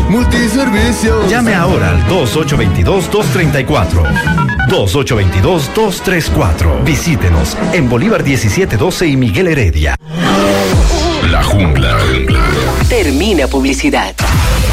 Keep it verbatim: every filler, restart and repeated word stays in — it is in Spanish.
Multiservicio. Llame ahora al dos ocho dos dos, dos tres cuatro. dos ocho dos dos, dos tres cuatro. Visítenos en Bolívar diecisiete doce y Miguel Heredia. La Jungla. Termina publicidad.